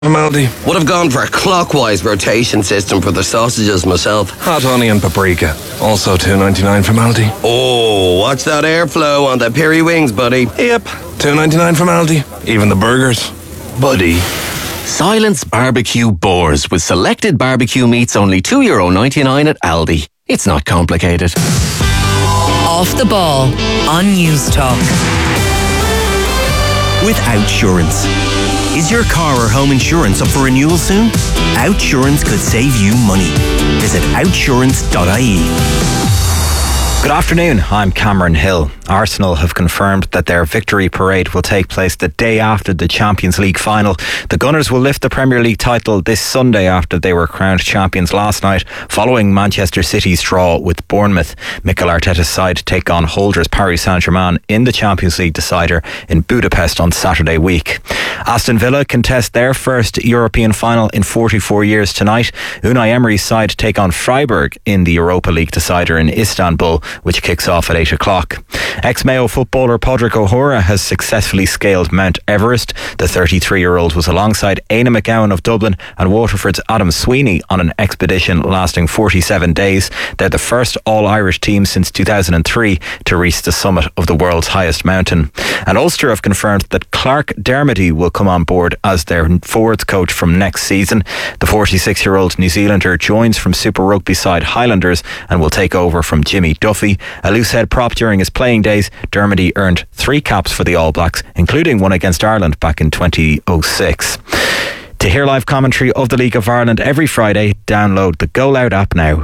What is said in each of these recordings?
From Aldi. Would have gone for a clockwise rotation system for the sausages myself. Hot onion paprika. Also $2.99 from Aldi. Oh, watch that airflow on the peri wings, buddy. Yep, $2.99 from Aldi. Even the burgers. Buddy. Silence Barbecue Boars with selected barbecue meats only €2.99 at Aldi. It's not complicated. Off the Ball on News Talk. With Outsurance. Is your car or home insurance up for renewal soon? Outsurance could save you money. Visit outsurance.ie. Good afternoon, I'm Cameron Hill. Arsenal have confirmed that their victory parade will take place the day after the Champions League final. The Gunners will lift the Premier League title this Sunday after they were crowned champions last night, following Manchester City's draw with Bournemouth. Mikel Arteta's side take on holders Paris Saint-Germain in the Champions League decider in Budapest on Saturday week. Aston Villa contest their first European final in 44 years tonight. Unai Emery's side take on Freiburg in the Europa League decider in Istanbul, which kicks off at 8 o'clock. Ex-Mayo footballer Padraig O'Hora has successfully scaled Mount Everest. The 33-year-old was alongside Éanna McGowan of Dublin and Waterford's Adam Sweeney on an expedition lasting 47 days. They're the first all-Irish team since 2003 to reach the summit of the world's highest mountain. And Ulster have confirmed that Clark Dermody will come on board as their forwards coach from next season. The 46-year-old New Zealander joins from Super Rugby side Highlanders and will take over from Jimmy Duffy. A loosehead prop during his playing days, Dermody earned 3 caps for the All Blacks, including one against Ireland back in 2006. To hear live commentary of the League of Ireland every Friday, download the Go Loud app now.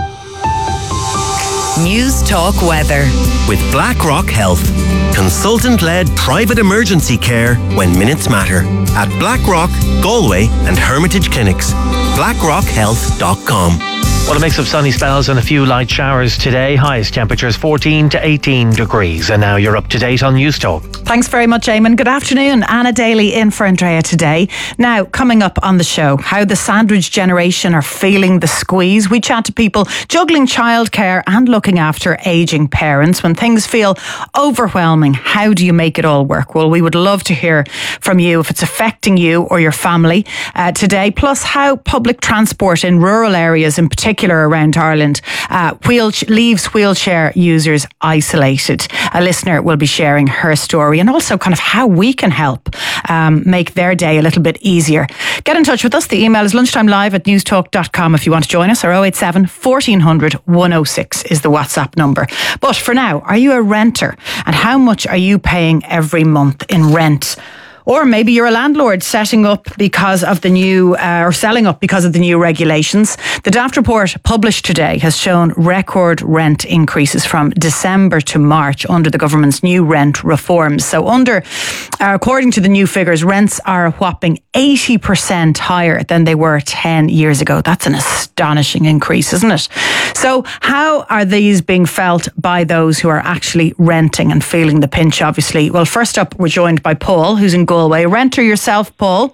News Talk Weather. With BlackRock Health. Consultant-led private emergency care when minutes matter. At BlackRock, Galway and Hermitage Clinics. BlackRockHealth.com. Well, a mix of sunny spells and a few light showers today. Highest temperatures 14 to 18 degrees. And now you're up to date on News Talk. Thanks very much, Eamon. Good afternoon. Anna Daly in for Andrea today. Now, coming up on the show, how the sandwich generation are feeling the squeeze. We chat to people juggling childcare and looking after ageing parents. When things feel overwhelming, how do you make it all work? Well, we would love to hear from you if it's affecting you or your family today. Plus, how public transport in rural areas in particular around Ireland leaves wheelchair users isolated. A listener will be sharing her story and also kind of how we can help make their day a little bit easier. Get in touch with us. The email is lunchtimelive@newstalk.com if you want to join us, or 087 1400 106 is the WhatsApp number. But for now, are you a renter? And how much are you paying every month in rent? Or maybe you're a landlord setting up because of the new, or selling up because of the new regulations. The Daft report published today has shown record rent increases from December to March under the government's new rent reforms. So according to the new figures, rents are a whopping 80% higher than they were 10 years ago. That's an astonishing increase, isn't it? So how are these being felt by those who are actually renting and feeling the pinch, obviously? Well, first up, we're joined by Paul, who's in Galway. Renter yourself, Paul?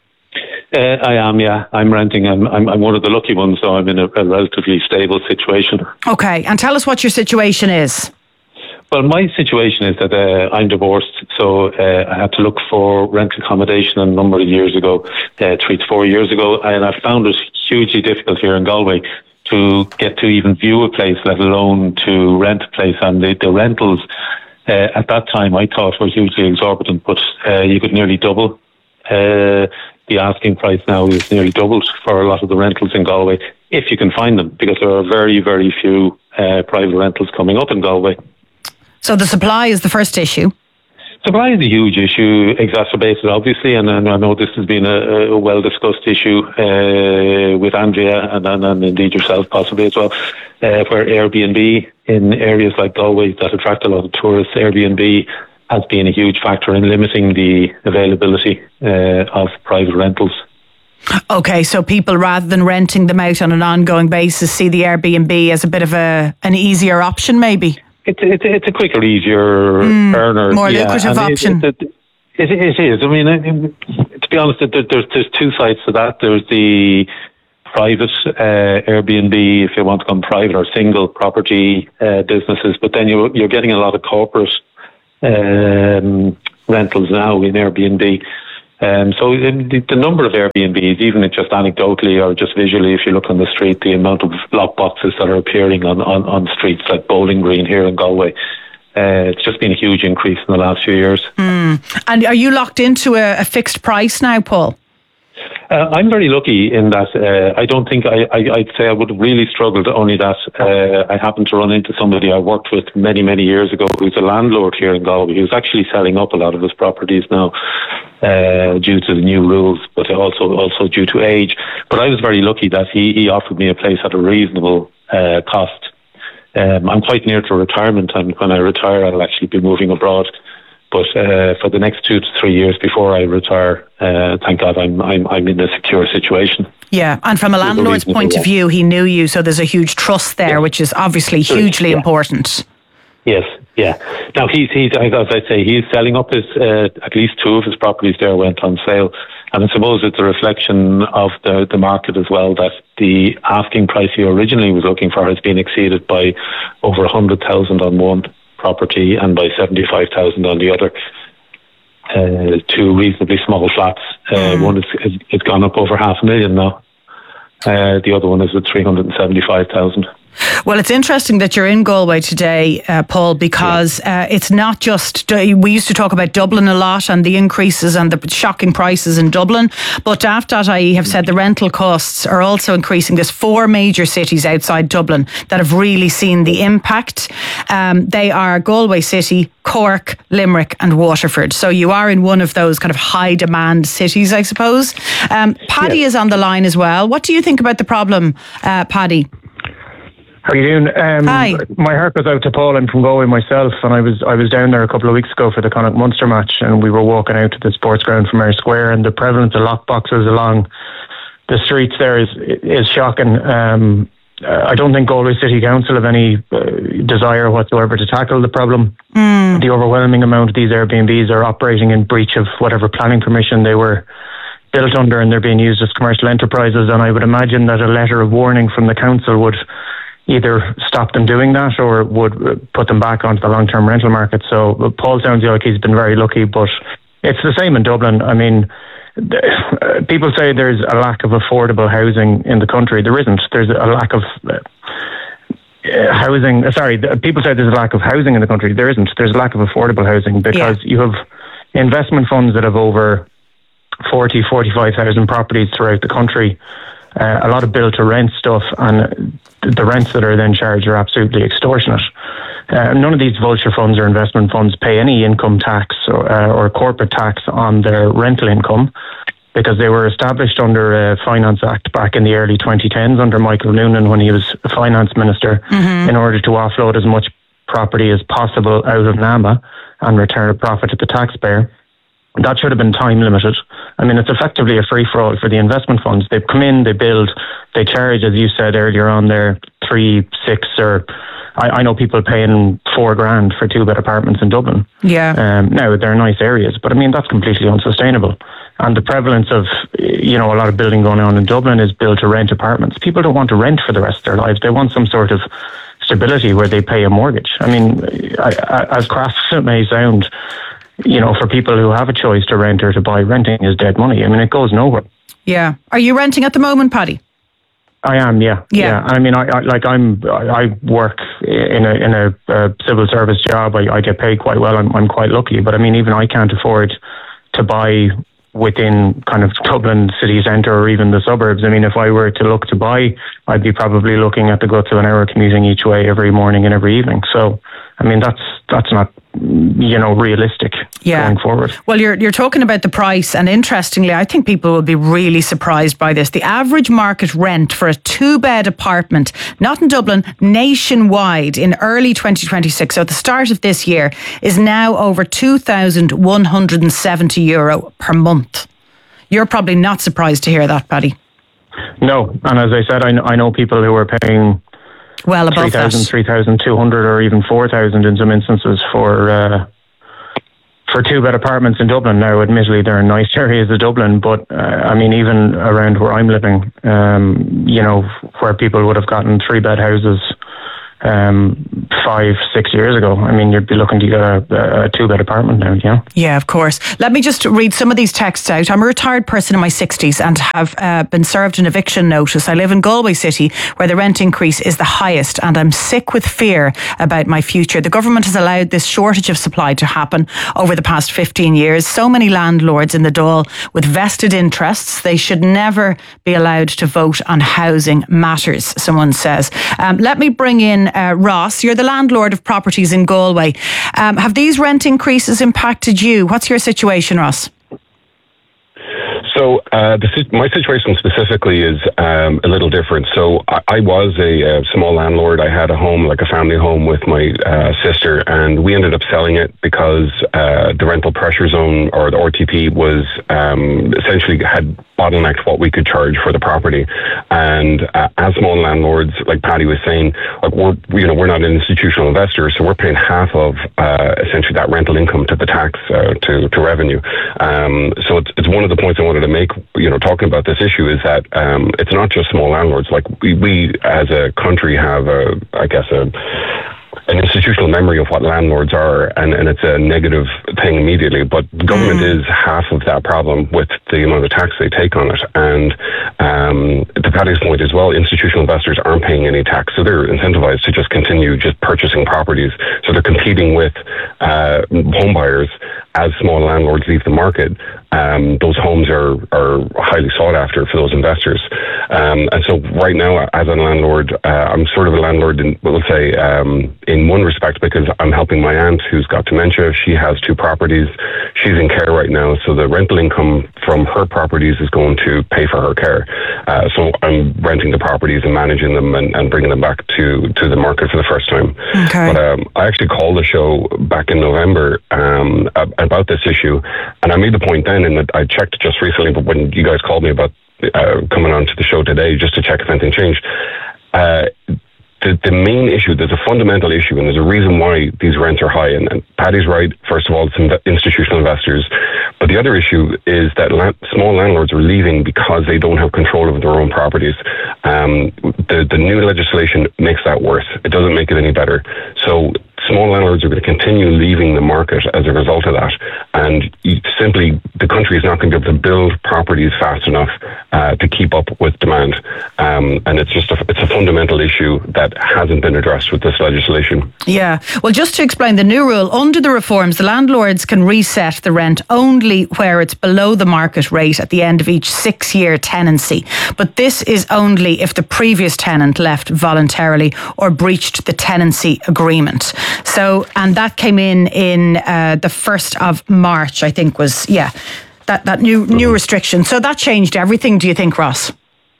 I am, yeah. I'm renting. I'm one of the lucky ones, so I'm in a relatively stable situation. Okay, and tell us what your situation is. Well, my situation is that I'm divorced, so I had to look for rental accommodation a number of years ago, 3 to 4 years ago, and I found it hugely difficult here in Galway to get to even view a place, let alone to rent a place. And the rentals at that time I thought were hugely exorbitant, but you could nearly double. The asking price now is nearly doubled for a lot of the rentals in Galway, if you can find them, because there are very, very few private rentals coming up in Galway. So the supply is the first issue. Supply is a huge issue, exacerbated obviously, and I know this has been a well-discussed issue with Andrea and indeed yourself possibly as well, where Airbnb in areas like Galway that attract a lot of tourists, Airbnb has been a huge factor in limiting the availability of private rentals. Okay, so people, rather than renting them out on an ongoing basis, see the Airbnb as a bit of an easier option maybe? It's a quicker, easier earner, more lucrative option. It is. I mean, to be honest, there's two sides to that. There's the private Airbnb, if you want to come private, or single property businesses. But then you're getting a lot of corporate rentals now in Airbnb. So the number of Airbnbs, even just anecdotally or just visually, if you look on the street, the amount of lock boxes that are appearing on streets like Bowling Green here in Galway, it's just been a huge increase in the last few years. And are you locked into a fixed price now, Paul? I'm very lucky in that I don't think I'd say I would have really struggled, only that I happened to run into somebody I worked with many, many years ago who's a landlord here in Galway who's actually selling up a lot of his properties now due to the new rules, but also due to age. But I was very lucky that he offered me a place at a reasonable cost. I'm quite near to retirement, and when I retire I'll actually be moving abroad. But for the next 2 to 3 years before I retire, thank God I'm in a secure situation. Yeah, and from a landlord's point of view, he knew you, so there's a huge trust there, which is obviously hugely important. Yes, yeah. Now he's as I say, he's selling up his at least 2 of his properties there went on sale, and I suppose it's a reflection of the market as well, that the asking price he originally was looking for has been exceeded by over 100,000 on one property and by 75,000 on the other. 2 reasonably small flats. One is gone up over 500,000 now. The other one is at 375,000. Well, it's interesting that you're in Galway today, Paul, because it's not just, we used to talk about Dublin a lot and the increases and the shocking prices in Dublin, but Daft.ie have said the rental costs are also increasing. There's 4 major cities outside Dublin that have really seen the impact. They are Galway City, Cork, Limerick and Waterford. So you are in one of those kind of high demand cities, I suppose. Paddy is on the line as well. What do you think about the problem, Paddy? How are you doing? Hi. My heart goes out to Paul. I'm from Galway myself, and I was down there a couple of weeks ago for the Connacht Munster match, and we were walking out to the sports ground from Eyre Square, and the prevalence of lock boxes along the streets there is shocking. I don't think Galway City Council have any desire whatsoever to tackle the problem. The overwhelming amount of these Airbnbs are operating in breach of whatever planning permission they were built under, and they're being used as commercial enterprises, and I would imagine that a letter of warning from the council would either stop them doing that or would put them back onto the long-term rental market. So Paul sounds like he's been very lucky, but it's the same in Dublin. I mean, people say there's a lack of affordable housing in the country. There isn't. There's a lack of housing. People say there's a lack of housing in the country. There isn't. There's a lack of affordable housing because you have investment funds that have over 45,000 properties throughout the country. A lot of build-to-rent stuff, and the rents that are then charged are absolutely extortionate. None of these vulture funds or investment funds pay any income tax or corporate tax on their rental income because they were established under a Finance Act back in the early 2010s under Michael Noonan when he was Finance Minister in order to offload as much property as possible out of NAMA and return a profit to the taxpayer. That should have been time limited. I mean, it's effectively a free-for-all for the investment funds. They come in, they build, they charge, as you said earlier on there, 3, 6, or I know people paying $4,000 for 2-bed apartments in Dublin. Yeah. Now, they're nice areas, but I mean, that's completely unsustainable. And the prevalence of, a lot of building going on in Dublin is build-to-rent apartments. People don't want to rent for the rest of their lives. They want some sort of stability where they pay a mortgage. I mean, as crass as it may sound, for people who have a choice to rent or to buy, renting is dead money. I mean, it goes nowhere. Yeah. Are you renting at the moment, Paddy? I am, yeah. I mean, I work in a civil service job. I get paid quite well. I'm quite lucky, but I mean, even I can't afford to buy within kind of Dublin city centre or even the suburbs. I mean, if I were to look to buy, I'd be probably looking at the guts of an hour commuting each way every morning and every evening. So, I mean, that's not, realistic going forward. Well, you're talking about the price, and interestingly, I think people will be really surprised by this. The average market rent for a 2-bed apartment, not in Dublin, nationwide in early 2026, so at the start of this year, is now over €2,170 per month. You're probably not surprised to hear that, Paddy. No, and as I said, I know people who are paying well above 3,000, 3,200 or even 4,000 in some instances for 2-bed apartments in Dublin. Now, admittedly, they're in nice areas of Dublin, but I mean, even around where I'm living, where people would have gotten 3-bed houses 5-6 years ago. I mean, you'd be looking to get a 2-bed apartment now, you know? Yeah, of course. Let me just read some of these texts out. I'm a retired person in my 60s and have been served an eviction notice. I live in Galway City, where the rent increase is the highest, and I'm sick with fear about my future. The government has allowed this shortage of supply to happen over the past 15 years. So many landlords in the Dáil with vested interests. They should never be allowed to vote on housing matters, someone says. Let me bring in Ross. You're the landlord of properties in Galway. Have these rent increases impacted you? What's your situation, Ross? So my situation specifically is a little different. So I was a small landlord. I had a home, like a family home, with my sister, and we ended up selling it because the rental pressure zone, or the RTP, was essentially had bottlenecked what we could charge for the property. And as small landlords, like Paddy was saying, like we're not an institutional investor, so we're paying half of essentially that rental income to the tax to revenue. So it's one of the points I wanted to make, talking about this issue, is that it's not just small landlords. Like we as a country have an institutional memory of what landlords are, and it's a negative thing immediately. But the government is half of that problem with the amount of tax they take on it. And to Paddy's point as well, institutional investors aren't paying any tax, so they're incentivized to just continue just purchasing properties. So they're competing with home buyers as small landlords leave the market. Those homes are highly sought after for those investors. And so right now, as a landlord, I'm sort of a landlord in one respect, because I'm helping my aunt who's got dementia. She has 2 properties. She's in care right now, so the rental income from her properties is going to pay for her care. So I'm renting the properties and managing them and bringing them back to the market for the first time. Okay. But I actually called the show back in November about this issue, and I made the point then, and I checked just recently, but when you guys called me about coming on to the show today, just to check if anything changed, the main issue, there's a fundamental issue, and there's a reason why these rents are high. And Paddy's right. First of all, it's institutional investors. But the other issue is that small landlords are leaving because they don't have control over their own properties. The new legislation makes that worse. It doesn't make it any better. So small landlords are going to continue leaving the market as a result of that. And the country is not going to be able to build properties fast enough to keep up with demand. And it's a fundamental issue that hasn't been addressed with this legislation. Yeah. Well, just to explain the new rule, under the reforms, the landlords can reset the rent only where it's below the market rate at the end of each 6-year tenancy. But this is only if the previous tenant left voluntarily or breached the tenancy agreement. So, and that came in the 1st of March, I think was, that new restriction. So that changed everything, do you think, Ross?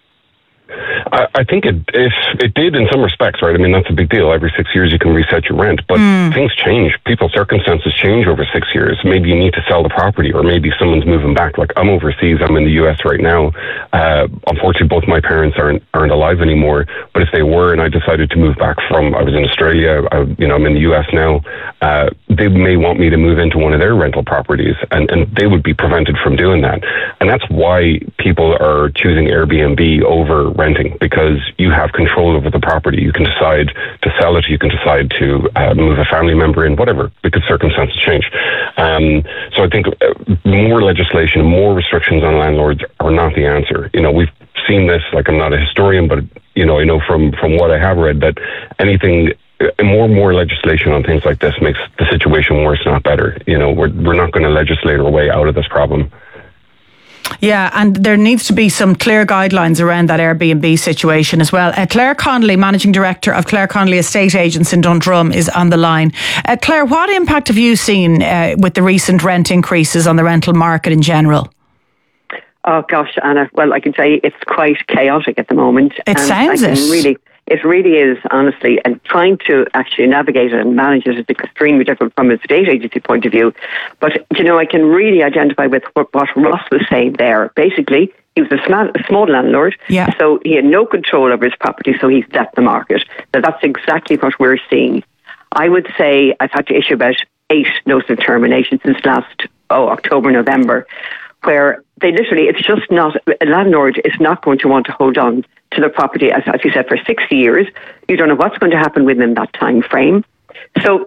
I think it did in some respects, right? I mean, that's a big deal. Every 6 years you can reset your rent, but things change. People's circumstances change over 6 years. Maybe you need to sell the property, or maybe someone's moving back. Like, I'm overseas. I'm in the US right now. Unfortunately, both my parents aren't alive anymore. But if they were, and I decided to move back I was in Australia. I'm in the US now. They may want me to move into one of their rental properties, and they would be prevented from doing that. And that's why people are choosing Airbnb over renting, because you have control over the property. You can decide to sell it. You can decide to move a family member in, whatever, because circumstances change. So I think more legislation, more restrictions on landlords are not the answer. We've seen this, like, I'm not a historian, but, I know from what I have read that anything, more legislation on things like this makes the situation worse, not better. We're not going to legislate our way out of this problem. Yeah, and there needs to be some clear guidelines around that Airbnb situation as well. Claire Connolly, Managing Director of Claire Connolly Estate Agents in Dundrum, is on the line. Claire, what impact have you seen with the recent rent increases on the rental market in general? Oh gosh, Anna. Well, I can tell you it's quite chaotic at the moment. It sounds it. It really is, honestly, and trying to actually navigate it and manage it is extremely difficult from a estate agency point of view. But, I can really identify with what Ross was saying there. Basically, he was a small landlord, so he had no control over his property, so he's left the market. So that's exactly what we're seeing. I would say I've had to issue about 8 notices of termination since last October, November. where they literally, it's just not, a landlord is not going to want to hold on to the property, as you said, for 60 years. You don't know what's going to happen within that time frame. So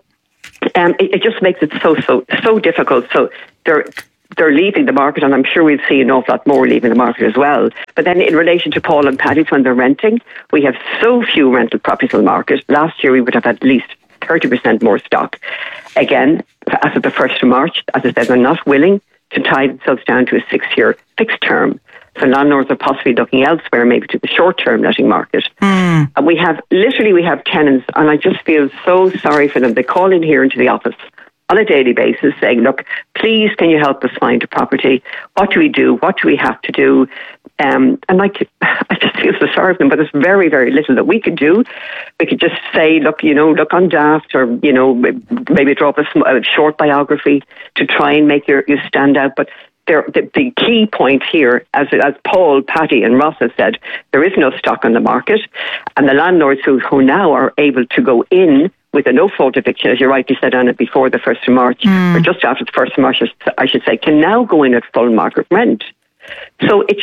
it just makes it so difficult. So they're leaving the market, and I'm sure we'll see an awful lot more leaving the market as well. But then in relation to Paul and Paddy's, when they're renting, we have so few rental properties on the market. Last year we would have at least 30% more stock. Again, as of the 1st of March, as I said, they're not willing to tie themselves down to a 6-year fixed term. So landlords are possibly looking elsewhere, maybe to the short-term letting market. And we have tenants, and I just feel so sorry for them. They call in here into the office on a daily basis saying, look, please, can you help us find a property? What do we do? What do we have to do? And I just feel so sorry for them, but there's very, very little that we could do. We could just say, look on Daft, or, maybe draw up a short biography to try and make you stand out. But the key point here, as Paul, Paddy and Ross have said, there is no stock on the market, and the landlords who now are able to go in with a no-fault eviction, as you rightly said, Anna, before the 1st of March, or just after the 1st of March, I should say, can now go in at full market rent. So it's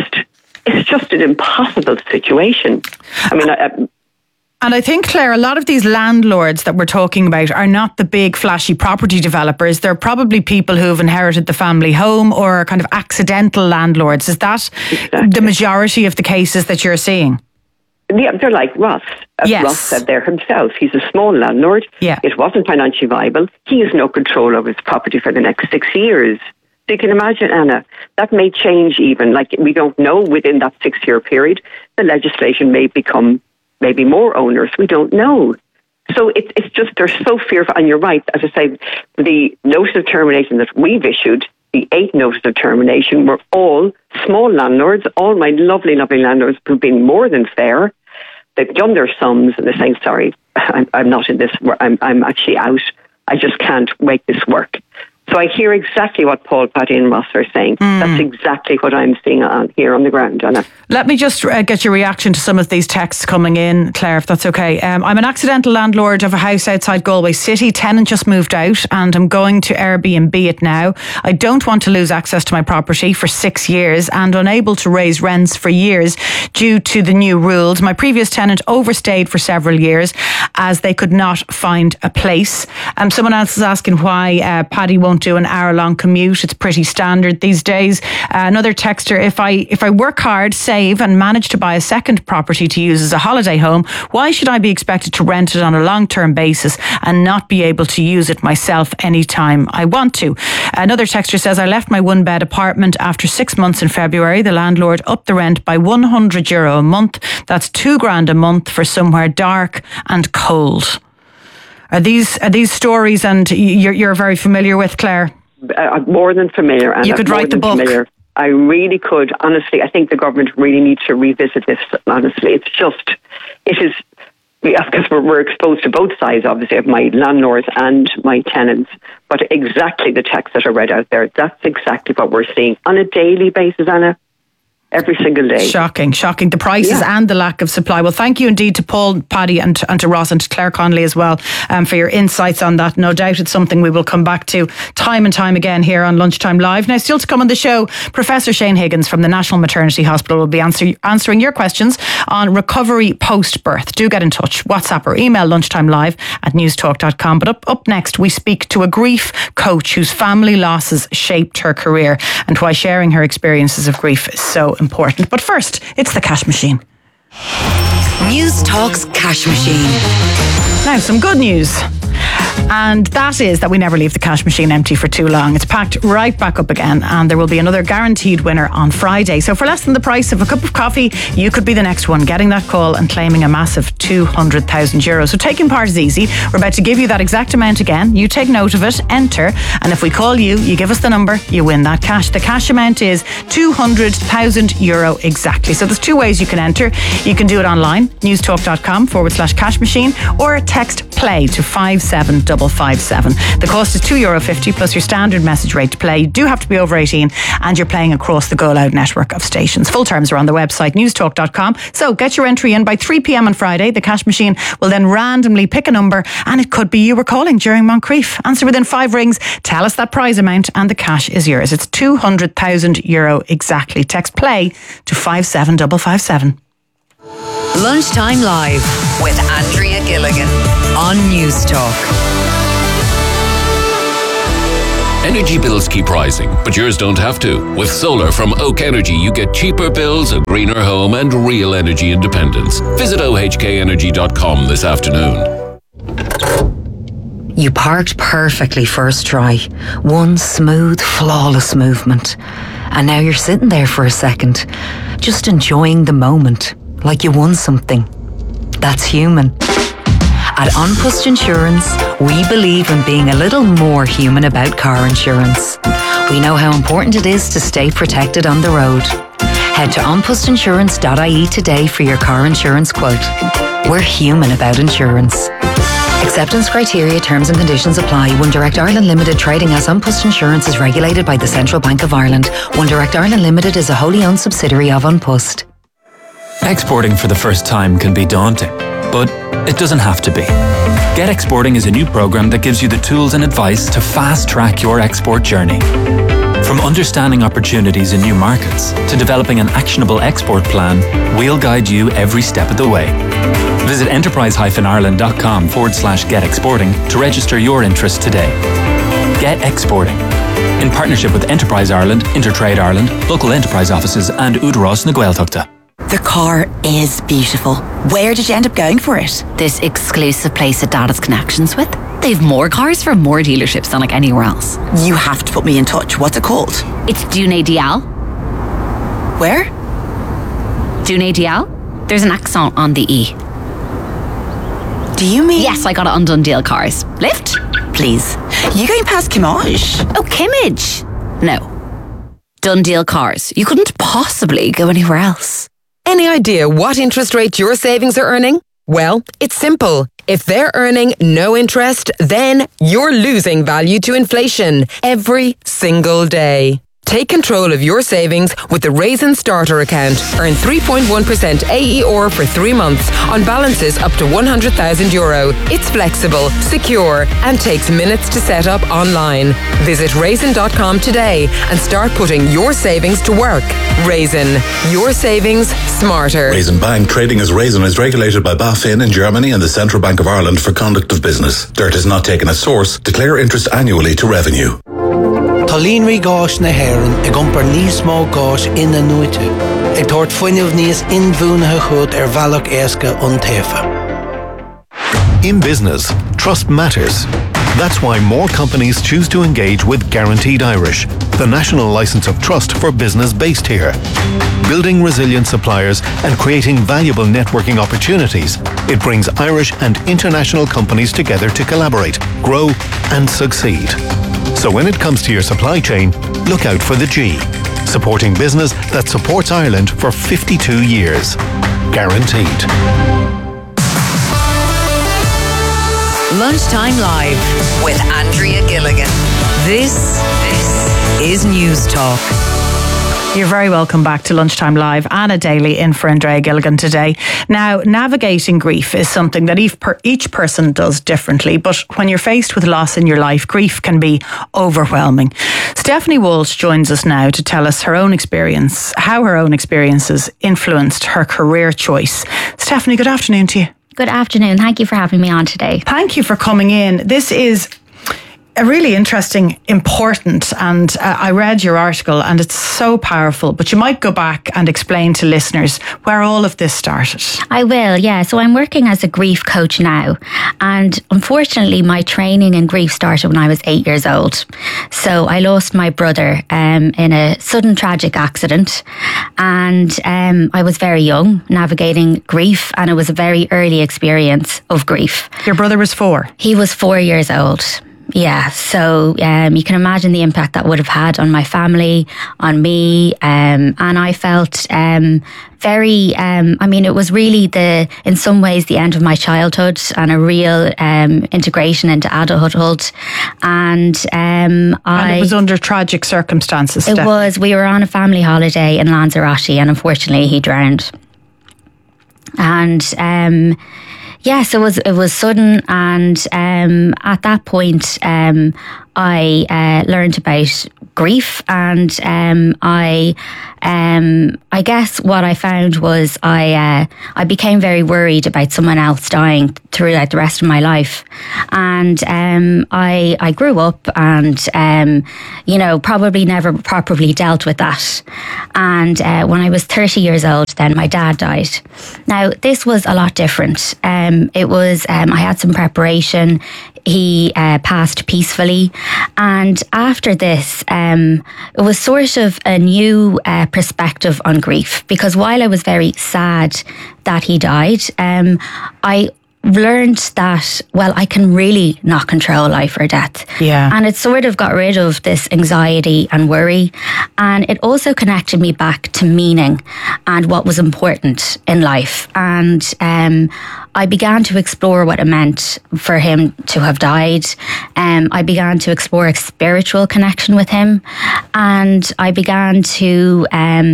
just an impossible situation. I mean, and I think, Claire, a lot of these landlords that we're talking about are not the big flashy property developers. They're probably people who've inherited the family home or are kind of accidental landlords. Is that the majority of the cases that you're seeing? Yeah, they're like Ross. As yes. Ross said there himself, he's a small landlord. Yeah. It wasn't financially viable. He has no control over his property for the next 6 years. So you can imagine, Anna, that may change even. Like, we don't know within that 6-year period, the legislation may become maybe more onerous. We don't know. So it's just, they're so fearful. And you're right, as I say, the notice of termination that we've issued, the 8 notice of termination, were all small landlords, all my lovely, lovely landlords who've been more than fair. They've done their sums and they're saying, sorry, I'm not in this, I'm actually out. I just can't make this work. So I hear exactly what Paul, Paddy and Ross are saying. That's exactly what I'm seeing here on the ground, Anna. Let me just get your reaction to some of these texts coming in, Claire, if that's okay. I'm an accidental landlord of a house outside Galway City. Tenant just moved out and I'm going to Airbnb it now. I don't want to lose access to my property for 6 years and unable to raise rents for years due to the new rules. My previous tenant overstayed for several years as they could not find a place. Someone else is asking why Paddy won't do an hour-long commute. It's pretty standard these days. Another texter, if I work hard, save and manage to buy a second property to use as a holiday home, why should I be expected to rent it on a long-term basis and not be able to use it myself anytime I want to? Another texter says, I left my one-bed apartment after 6 months in February. The landlord upped the rent by €100 a month. That's $2,000 a month for somewhere dark and cold. Are these stories, and you're very familiar with, Claire? More than familiar, Anna. You could write the book. Familiar. I really could. Honestly, I think the government really needs to revisit this. Honestly, it is, because we're exposed to both sides, obviously, of my landlords and my tenants. But exactly the texts that are read out there, that's exactly what we're seeing on a daily basis, Anna. Every single day. Shocking. The prices and the lack of supply. Well, thank you indeed to Paul, Paddy and to Ross and to Claire Connolly as well for your insights on that. No doubt it's something we will come back to time and time again here on Lunchtime Live. Now, still to come on the show, Professor Shane Higgins from the National Maternity Hospital will be answering your questions on recovery post-birth. Do get in touch. WhatsApp or email lunchtimelive@newstalk.com. But up next, we speak to a grief coach whose family losses shaped her career and why sharing her experiences of grief is so important. But first, it's the cash machine. News Talk's cash machine. Now, some good news. And that is that we never leave the cash machine empty for too long. It's packed right back up again, and there will be another guaranteed winner on Friday. So for less than the price of a cup of coffee, you could be the next one getting that call and claiming a massive €200,000. So taking part is easy. We're about to give you that exact amount again. You take note of it, enter, and if we call you, you give us the number, you win that cash. The cash amount is €200,000 exactly. So there's 2 ways you can enter. You can do it online, newstalk.com/cash machine, or text play to 57000. 57557. The cost is €2.50 plus your standard message rate to play. You do have to be over 18 and you're playing across the Go Loud network of stations. Full terms are on the website newstalk.com. So get your entry in by 3 p.m. on Friday. The cash machine will then randomly pick a number and it could be you were calling during Moncrief. Answer within 5 rings, tell us that prize amount and the cash is yours. It's €200,000 exactly. Text play to 57557. Lunchtime Live with Andrea Gilligan on News Talk. Energy bills keep rising, but yours don't have to. With solar from Oak Energy, you get cheaper bills, a greener home, and real energy independence. Visit ohkenergy.com this afternoon. You parked perfectly first try. One smooth, flawless movement. And now you're sitting there for a second, just enjoying the moment, like you won something. That's human. At An Post Insurance, we believe in being a little more human about car insurance. We know how important it is to stay protected on the road. Head to onpostinsurance.ie today for your car insurance quote. We're human about insurance. Acceptance criteria, terms and conditions apply. One Direct Ireland Limited, trading as An Post Insurance, is regulated by the Central Bank of Ireland. One Direct Ireland Limited is a wholly owned subsidiary of An Post. Exporting for the first time can be daunting, but it doesn't have to be. Get Exporting is a new program that gives you the tools and advice to fast-track your export journey. From understanding opportunities in new markets to developing an actionable export plan, we'll guide you every step of the way. Visit enterprise-ireland.com/get exporting to register your interest today. Get Exporting, in partnership with Enterprise Ireland, Intertrade Ireland, local enterprise offices and Údarás na Gaeltachta. The car is beautiful. Where did you end up going for it? This exclusive place that Dad has connections with. They've more cars from more dealerships than like anywhere else. You have to put me in touch. What's it called? It's Dune Dial. Where? Dune Dial. There's an accent on the E. Do you mean? Yes, I got it on Dundeel Cars. Lift? Please. You going past Kimmage? Oh, Kimmage. No. Dundeel Cars. You couldn't possibly go anywhere else. Any idea what interest rate your savings are earning? Well, it's simple. If they're earning no interest, then you're losing value to inflation every single day. Take control of your savings with the Raisin Starter account. Earn 3.1% AER for 3 months on balances up to €100,000. It's flexible, secure, and takes minutes to set up online. Visit raisin.com today and start putting your savings to work. Raisin, your savings smarter. Raisin Bank, trading as Raisin, is regulated by BaFin in Germany and the Central Bank of Ireland for conduct of business. Dirt is not taken as source. Declare interest annually to revenue. Tá líonraí gáis na hÉireann ag iompar níos mó gáis ina nuaite, ag tabhairt fuinneamh níos inmhúnathe chud ar bhealach éasca ón taofa. In business, trust matters. That's why more companies choose to engage with Guaranteed Irish, the national license of trust for business based here. Building resilient suppliers and creating valuable networking opportunities, it brings Irish and international companies together to collaborate, grow and succeed. So when it comes to your supply chain, look out for the G. Supporting business that supports Ireland for 52 years. Guaranteed. Lunchtime Live with Andrea Gilligan. This is News Talk. You're very welcome back to Lunchtime Live. Anna Daly in for Andrea Gilligan today. Now, navigating grief is something that each person does differently, but when you're faced with loss in your life, grief can be overwhelming. Stephanie Walsh joins us now to tell us her own experience, how her own experiences influenced her career choice. Stephanie, good afternoon to you. Good afternoon. Thank you for having me on today. Thank you for coming in. This is a really interesting, important, and I read your article and it's so powerful, but you might go back and explain to listeners where all of this started. I will, yeah. So I'm working as a grief coach now, and unfortunately my training in grief started when I was 8 years old. So I lost my brother in a sudden tragic accident, and I was very young navigating grief, and it was a very early experience of grief. Your brother was 4? He was 4 years old. Yeah, so you can imagine the impact that would have had on my family, on me, and I felt very, it was really in some ways the end of my childhood and a real integration into adulthood. And it was under tragic circumstances. It was. We were on a family holiday in Lanzarote, and unfortunately he drowned. And so it was sudden, and at that point I learned about grief, and I guess what I found was I became very worried about someone else dying throughout the rest of my life. And I grew up and, probably never properly dealt with that. And when I was 30 years old, then my dad died. Now, this was a lot different. It was, I had some preparation. He passed peacefully. And after this, it was sort of a new perspective on grief, because while I was very sad that he died, I learned that, I can really not control life or death. Yeah. And it sort of got rid of this anxiety and worry. And it also connected me back to meaning and what was important in life. And I began to explore what it meant for him to have died. I began to explore a spiritual connection with him. And I began to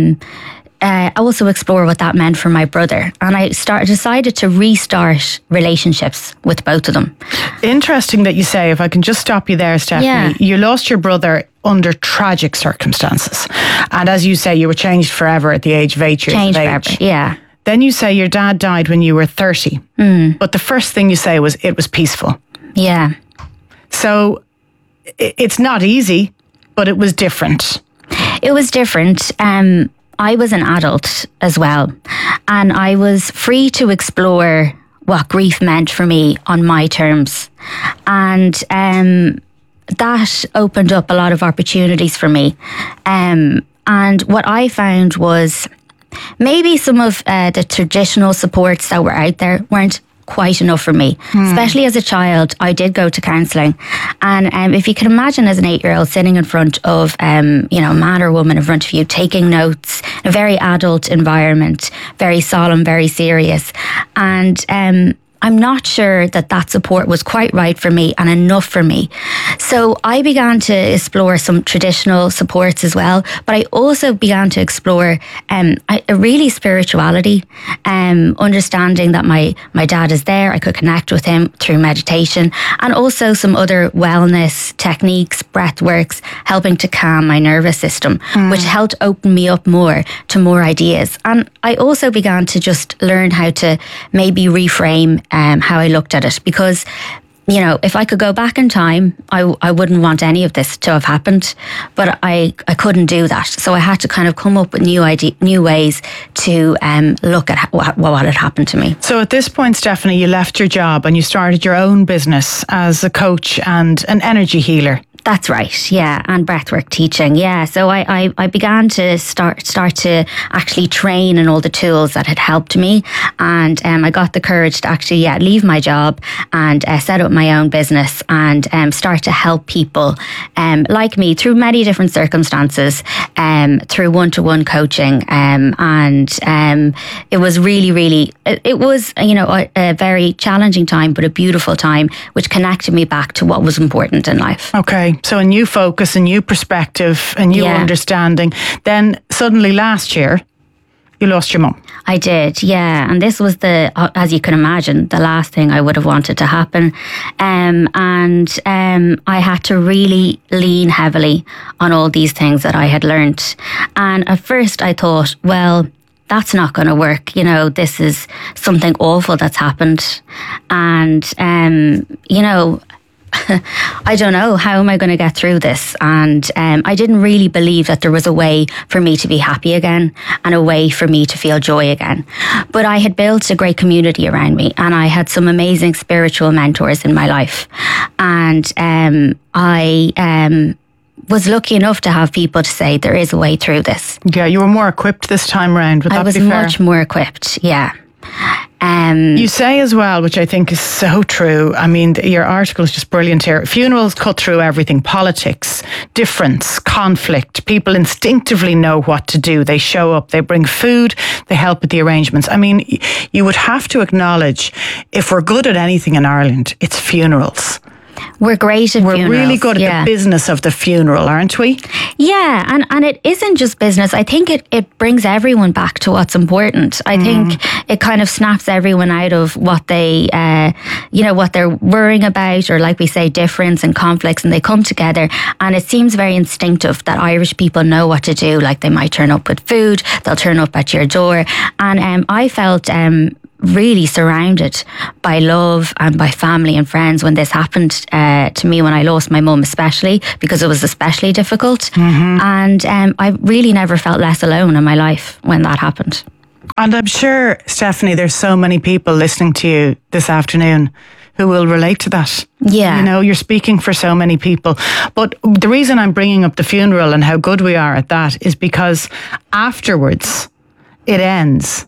also explore what that meant for my brother. And I decided to restart relationships with both of them. Interesting that you say, if I can just stop you there, Stephanie, you lost your brother under tragic circumstances. And as you say, you were changed forever at the age of 8 years Changed of age. forever, yeah. Then you say your dad died when you were 30. But the first thing you say was it was peaceful. Yeah. So it's not easy, but it was different. It was different. I was an adult as well, and I was free to explore what grief meant for me on my terms. And that opened up a lot of opportunities for me. And what I found was maybe some of the traditional supports that were out there weren't quite enough for me. Especially as a child, I did go to counselling. And if you can imagine as an 8-year-old sitting in front of, a man or woman in front of you, taking notes, a very adult environment, very solemn, very serious. And I'm not sure that support was quite right for me and enough for me. So I began to explore some traditional supports as well, but I also began to explore really spirituality, understanding that my dad is there. I could connect with him through meditation, and also some other wellness techniques, breath works, helping to calm my nervous system, which helped open me up more to more ideas. And I also began to just learn how to maybe reframe how I looked at it, because if I could go back in time, I wouldn't want any of this to have happened, but I couldn't do that. So I had to kind of come up with new ways to look at what had happened to me. So at this point, Stephanie, you left your job and you started your own business as a coach and an energy healer. That's right, yeah, and breathwork teaching, yeah. So I began to start to actually train in all the tools that had helped me, and I got the courage to actually leave my job and set up my own business and start to help people like me through many different circumstances, through one-to-one coaching, and it was really, it was a very challenging time, but a beautiful time, which connected me back to what was important in life. Okay. So a new focus, a new perspective, a new understanding. Then suddenly last year, you lost your mum. I did, yeah. And this was as you can imagine, the last thing I would have wanted to happen. And I had to really lean heavily on all these things that I had learnt. And at first I thought, well, that's not going to work. This is something awful that's happened. And, I don't know, how am I going to get through this? And I didn't really believe that there was a way for me to be happy again and a way for me to feel joy again. But I had built a great community around me, and I had some amazing spiritual mentors in my life. And I was lucky enough to have people to say there is a way through this. Yeah, you were more equipped this time around. Would that be fair? I was much more equipped, yeah. You say as well, which I think is so true. I mean, your article is just brilliant here. Funerals cut through everything: politics, difference, conflict. People instinctively know what to do. They show up, they bring food, they help with the arrangements. I mean, you would have to acknowledge, if we're good at anything in Ireland, it's funerals. We're great at funerals. We're really good at the business of the funeral, aren't we? Yeah, and it isn't just business. I think it brings everyone back to what's important. I think it kind of snaps everyone out of what they, what they're worrying about, or like we say, difference and conflicts, and they come together. And it seems very instinctive that Irish people know what to do. Like, they might turn up with food, they'll turn up at your door. And I felt really surrounded by love and by family and friends when this happened to me, when I lost my mum, especially because it was especially difficult. And I really never felt less alone in my life when that happened. And I'm sure, Stephanie, there's so many people listening to you this afternoon who will relate to that. Yeah. You know, you're speaking for so many people. But the reason I'm bringing up the funeral and how good we are at that is because afterwards it ends.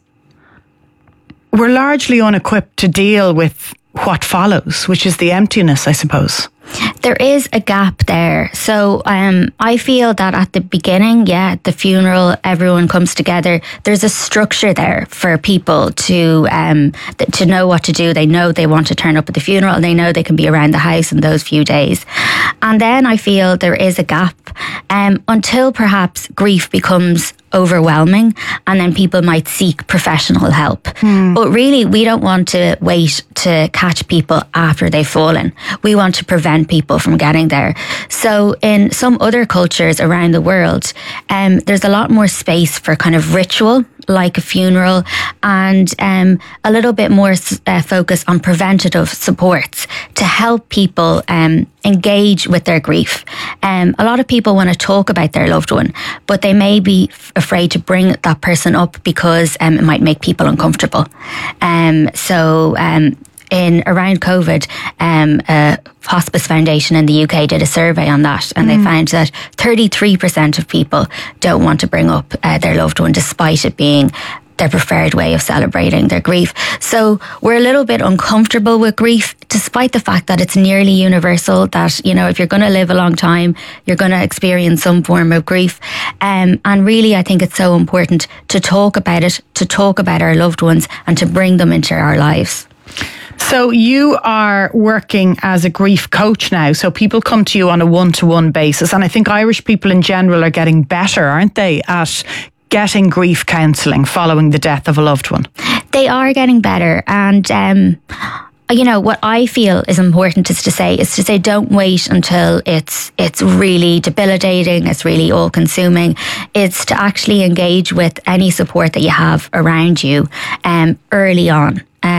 We're largely unequipped to deal with what follows, which is the emptiness, I suppose. There is a gap there. So I feel that at the beginning, the funeral, everyone comes together. There's a structure there for people to know what to do. They know they want to turn up at the funeral, and they know they can be around the house in those few days. And then I feel there is a gap until perhaps grief becomes overwhelming, and then people might seek professional help. But really, we don't want to wait to catch people after they've fallen. We want to prevent people from getting there. So in some other cultures around the world, there's a lot more space for kind of ritual, like a funeral, and a little bit more focus on preventative supports to help people engage with their grief. A lot of people want to talk about their loved one, but they may be afraid to bring that person up because it might make people uncomfortable. In around COVID, a hospice foundation in the UK did a survey on that, and they found that 33% of people don't want to bring up their loved one, despite it being their preferred way of celebrating their grief. So we're a little bit uncomfortable with grief, despite the fact that it's nearly universal, that, you know, if you're going to live a long time, you're going to experience some form of grief. And really, I think it's so important to talk about it, to talk about our loved ones, and to bring them into our lives. So you are working as a grief coach now. So people come to you on a one-to-one basis. And I think Irish people in general are getting better, aren't they, at getting grief counselling following the death of a loved one? They are getting better. And, what I feel is important is to say don't wait until it's really debilitating, it's really all-consuming. It's to actually engage with any support that you have around you early on.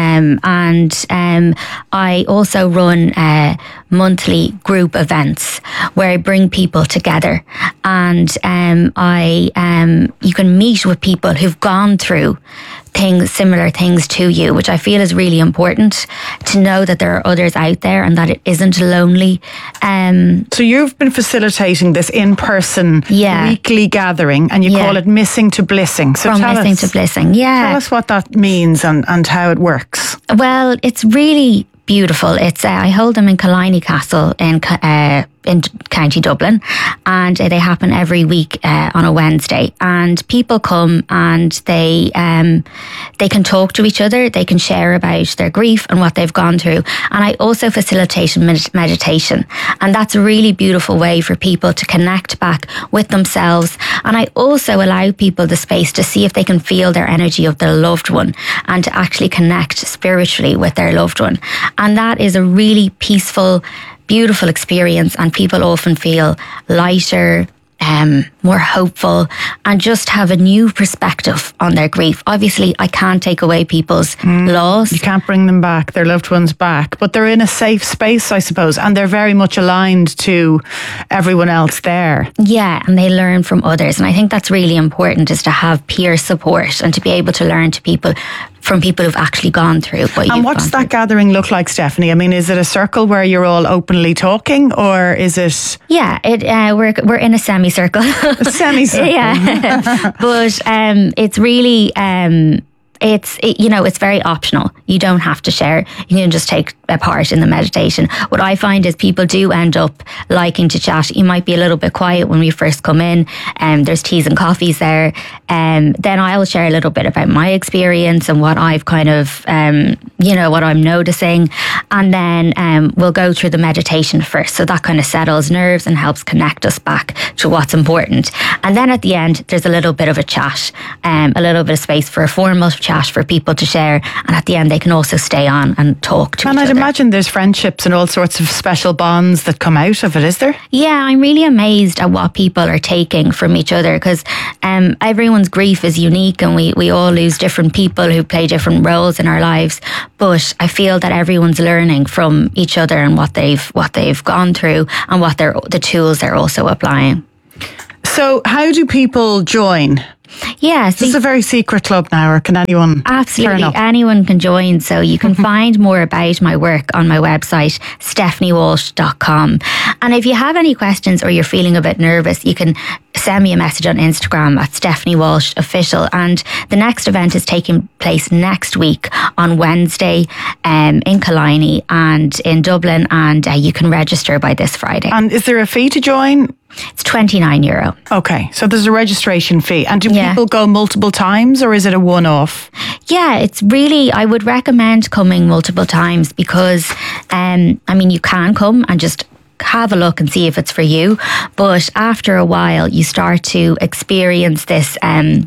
I also run monthly group events where I bring people together, and you can meet with people who've gone through similar things to you, which I feel is really important, to know that there are others out there and that it isn't lonely. So you've been facilitating this in-person weekly gathering, and you call it Missing to Blissing. So From Missing to Blissing, Tell us what that means and how it works. Well, it's really beautiful. It's I hold them in Killiney Castle in County Dublin, and they happen every week on a Wednesday. And people come and they can talk to each other. They can share about their grief and what they've gone through. And I also facilitate meditation, and that's a really beautiful way for people to connect back with themselves. And I also allow people the space to see if they can feel their energy of their loved one, and to actually connect spiritually with their loved one. And that is a really peaceful, beautiful experience, and people often feel lighter, more hopeful, and just have a new perspective on their grief. Obviously, I can't take away people's loss. You can't bring them back, their loved ones back, but they're in a safe space, I suppose, and they're very much aligned to everyone else there. Yeah, and they learn from others, and I think that's really important, is to have peer support and to be able to learn from people who've actually gone through what you've And what's that gathering look like, Stephanie? I mean, is it a circle where you're all openly talking, or is it? Yeah, we're in a semicircle. A semicircle. Yeah, but it's really it's very optional. You don't have to share. You can just take a part in the meditation. What I find is people do end up liking to chat. You might be a little bit quiet when we first come in, and there's teas and coffees there. Then I'll share a little bit about my experience and what I've kind of, what I'm noticing. And then we'll go through the meditation first. So that kind of settles nerves and helps connect us back to what's important. And then at the end, there's a little bit of a chat, a little bit of space for a formal chat for people to share. And at the end, they can also stay on and talk to each other. And I'd imagine there's friendships and all sorts of special bonds that come out of it, is there? Yeah, I'm really amazed at what people are taking from each other, because everyone's grief is unique, and we all lose different people who play different roles in our lives. But I feel that everyone's learning from each other and what they've gone through and what the tools they're also applying. So how do people join? Yes. This is a very secret club now, or can anyone Absolutely. turn up? Anyone can join. So you can find more about my work on my website, stephaniewalsh.com. And if you have any questions or you're feeling a bit nervous, you can send me a message on Instagram at Stephanie Walsh Official. And the next event is taking place next week on Wednesday in Killiney and in Dublin. And you can register by this Friday. And is there a fee to join? It's €29. Okay, so there's a registration fee. And do people go multiple times, or is it a one-off? Yeah, it's really, I would recommend coming multiple times because, you can come and just have a look and see if it's for you. But after a while, you start to experience this,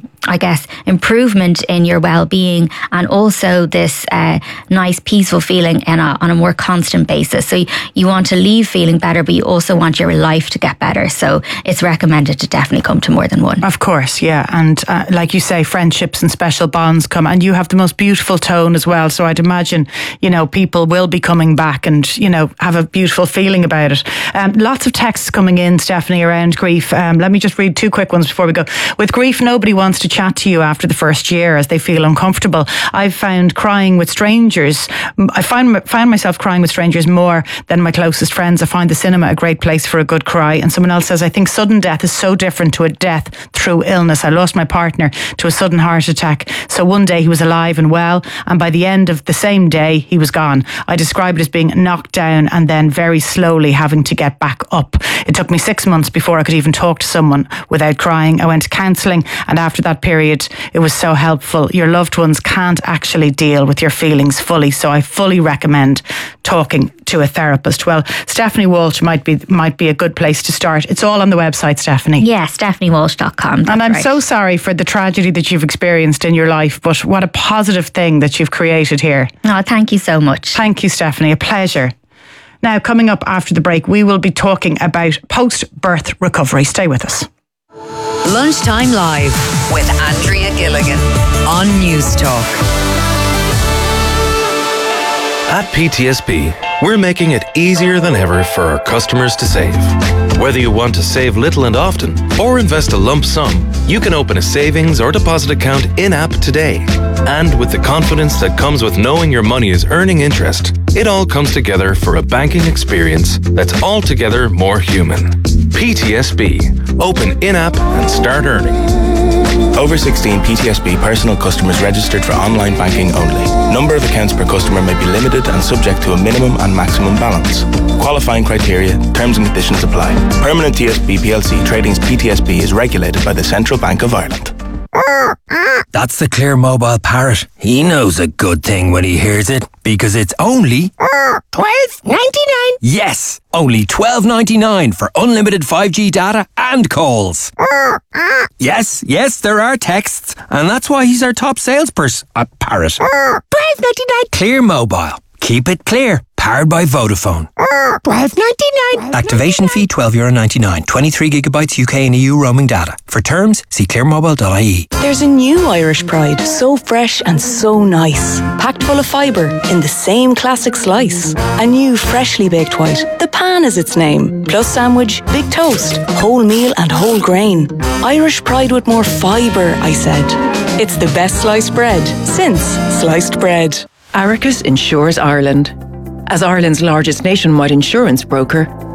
improvement in your well-being, and also this nice, peaceful feeling on a more constant basis. So you want to leave feeling better, but you also want your life to get better. So it's recommended to definitely come to more than one. Of course, yeah. And like you say, friendships and special bonds come, and you have the most beautiful tone as well. So I'd imagine, people will be coming back and, have a beautiful feeling about it. Lots of texts coming in, Stephanie, around grief. Let me just read two quick ones before we go. With grief, nobody wants to chat to you after the first year as they feel uncomfortable. I've found crying with strangers. I found myself crying with strangers more than my closest friends. I find the cinema a great place for a good cry. And someone else says, I think sudden death is so different to a death through illness. I lost my partner to a sudden heart attack. So one day he was alive and well, and by the end of the same day, he was gone. I describe it as being knocked down and then very slowly having to get back up. It took me 6 months before I could even talk to someone without crying. I went to counselling, and after that period, it was so helpful. Your loved ones can't actually deal with your feelings fully, so I fully recommend talking to a therapist. Well, Stephanie Walsh might be a good place to start. It's all on the website, Stephanie. Yeah, stephaniewalsh.com. And I'm so sorry for the tragedy that you've experienced in your life, but what a positive thing that you've created here. Oh, thank you so much. Thank you, Stephanie. A pleasure. Now, coming up after the break, we will be talking about post-birth recovery. Stay with us. Lunchtime Live with Andrea Gilligan on News Talk. At PTSB, we're making it easier than ever for our customers to save. Whether you want to save little and often or invest a lump sum, you can open a savings or deposit account in-app today. And with the confidence that comes with knowing your money is earning interest, it all comes together for a banking experience that's altogether more human. PTSB. Open in-app and start earning. Over 16 PTSB personal customers registered for online banking only. Number of accounts per customer may be limited and subject to a minimum and maximum balance. Qualifying criteria, terms and conditions apply. Permanent TSB PLC Tradings PTSB is regulated by the Central Bank of Ireland. That's the Clear Mobile Parrot. He knows a good thing when he hears it, because it's only $12.99. Yes, only $12.99 for unlimited 5G data and calls. Yes, there are texts, and that's why he's our top salesperson at Parrot. $12.99. Clear Mobile. Keep it clear. Powered by Vodafone. $12.99. Activation fee €12.99. 23 gigabytes UK and EU roaming data. For terms, see clearmobile.ie. There's a new Irish Pride, so fresh and so nice. Packed full of fibre in the same classic slice. A new freshly baked white. The Pan is its name. Plus sandwich, big toast, whole meal and whole grain. Irish Pride with more fibre, I said. It's the best sliced bread since sliced bread. Aricus Insures Ireland. As Ireland's largest nationwide insurance broker,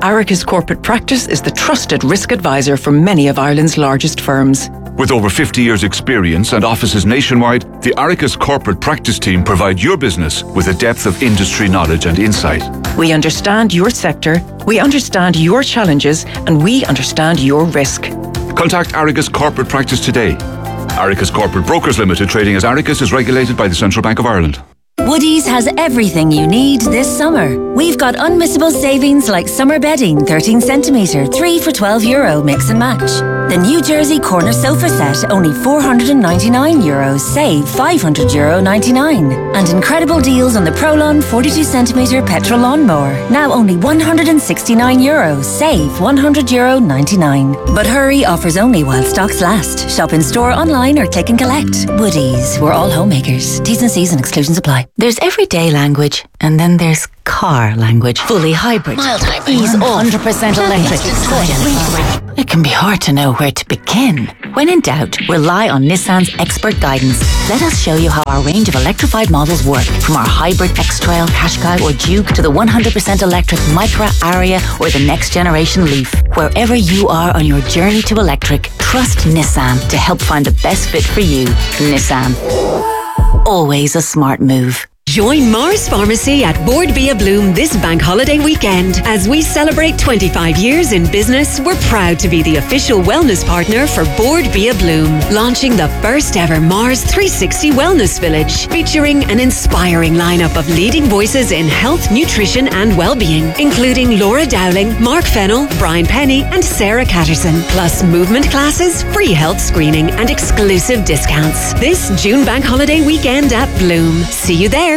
Aricus Corporate Practice is the trusted risk advisor for many of Ireland's largest firms. With over 50 years' experience and offices nationwide, the Aricus Corporate Practice team provide your business with a depth of industry knowledge and insight. We understand your sector, we understand your challenges, and we understand your risk. Contact Aricus Corporate Practice today. Aricus Corporate Brokers Limited, trading as Aricus, is regulated by the Central Bank of Ireland. Woodies has everything you need this summer. We've got unmissable savings like summer bedding, 13 centimetre, 3 for €12, mix and match. The New Jersey corner sofa set, only €499, save €500.99. And incredible deals on the Prolon 42 centimetre petrol lawnmower, now only €169, save €100.99. But hurry, offers only while stocks last. Shop in store, online or click and collect. Woodies, we're all homemakers. T's and C's and exclusions apply. There's everyday language, and then there's car language. Fully hybrid. Mild hybrid. Ease off. 100% electric. It can be hard to know where to begin. When in doubt, rely on Nissan's expert guidance. Let us show you how our range of electrified models work. From our hybrid X-Trail, Qashqai or Juke to the 100% electric Micra, Aria or the next generation Leaf. Wherever you are on your journey to electric, trust Nissan to help find the best fit for you. Nissan. Always a smart move. Join Mars Pharmacy at Board Bia Bloom this bank holiday weekend. As we celebrate 25 years in business, we're proud to be the official wellness partner for Board Bia Bloom, launching the first ever Mars 360 Wellness Village, featuring an inspiring lineup of leading voices in health, nutrition and well-being, including Laura Dowling, Mark Fennell, Brian Penny and Sarah Catterson, plus movement classes, free health screening and exclusive discounts. This June bank holiday weekend at Bloom. See you there.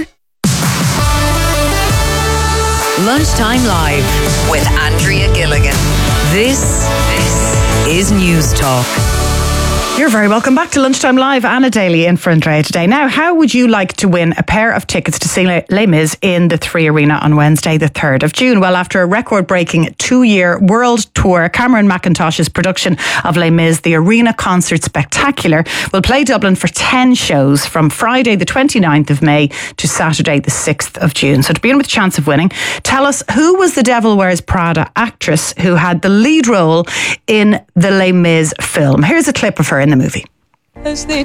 Lunchtime Live with Andrea Gilligan. This is News Talk. You're very welcome back to Lunchtime Live. Anna Daly in for Andrea today. Now, how would you like to win a pair of tickets to see Les Mis in the 3 Arena on Wednesday, the 3rd of June? Well, after a record-breaking 2-year world tour, Cameron McIntosh's production of Les Mis, the Arena Concert Spectacular, will play Dublin for 10 shows from Friday the 29th of May to Saturday the 6th of June. So to begin with a chance of winning, tell us, who was the Devil Wears Prada actress who had the lead role in the Les Mis film? Here's a clip of her in the movie. As they